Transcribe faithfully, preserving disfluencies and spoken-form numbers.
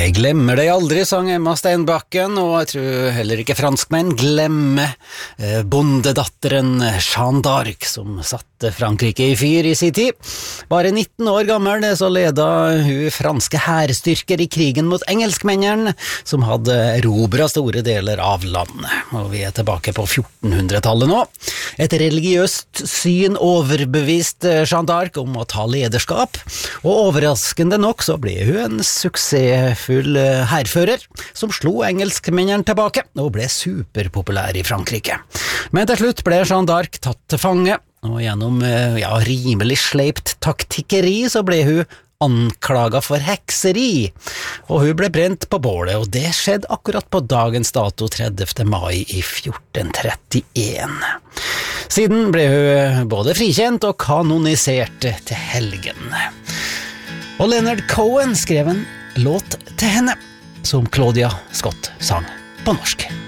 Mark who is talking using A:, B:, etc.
A: Jeg glemmer deg aldri, sang Emma Steinbakken, og jeg tror heller ikke franskmenn glemmer eh, bondedatteren Jeanne d'Arc, som satte Frankrike i fyr i sin tid. Bare nitten år gammel så leda hun franske hærstyrker i krigen mot engelskmennene, som hadde erobret store deler av landet. Og vi er tilbake på fjortenhundretallet nå. Et religiøst syn overbeviste Jeanne d'Arc om å ta lederskap, og overraskende nok så ble hun en suksessfull hærfører, som slo engelskmennene tilbake, og ble superpopulær i Frankrike. Men til slutt ble Jeanne d'Arc tatt til fange, og gjennom ja, rimelig sleipt taktikkeri så ble hun anklaget for hekseri, og hun ble brent på bålet, og det skjedde akkurat på dagens dato tredivte mai i fjorten trettien. Siden ble hun både frikjent og kanonisert til helgen. Og Leonard Cohen skrev en låt til henne, som Claudia Scott sang på norsk.